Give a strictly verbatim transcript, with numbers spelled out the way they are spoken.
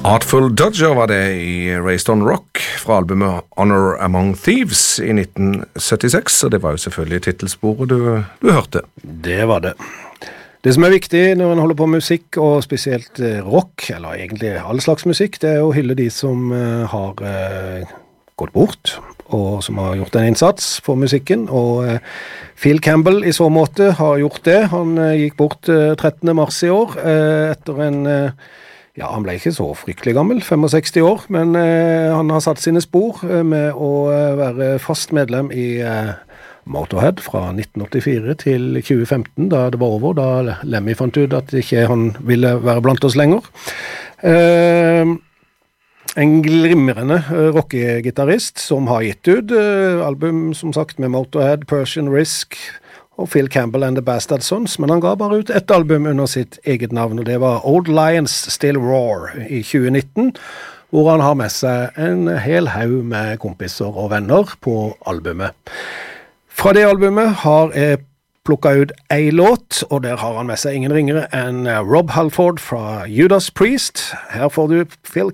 Artful Dodger var det i Raised on Rock fra albumet Honor Among Thieves i nitten syttiseks, og det var jo selvfølgelig titelsporet du, du hørte. Det var det. Det som er viktig når man holder på med musikk, og spesielt rock, eller egentlig alle slags musikk, det er å hylle de som uh, har uh, gått bort, og som har gjort en innsats for musikken, og uh, Phil Campbell i så måte har gjort det. Han uh, gikk bort uh, trettende mars i år, uh, etter en... Uh, Ja, han ble ikke så fryktelig gammel, sekstifem år, men eh, han har satt sine spor eh, med å eh, være fast medlem i eh, Motorhead fra nitten åttifire til tjue femten, da det var over, da Lemmy fant ut at ikke han ville være blant oss lenger. Eh, en glimrende eh, rockegitarrist som har gitt ut eh, album, som sagt, med Motorhead, Persian Risk, og Phil Campbell and the Bastard Sons, men han ga bare ut ett album under sitt eget navn, og det var Old Lions Still Roar i tjue nitten, hvor han har med seg en hel haug med kompiser og venner på albumet. Fra det albumet har jeg plukket ut en låt, og der har han med seg ingen ringere enn Rob Halford fra Judas Priest. Her får du Phil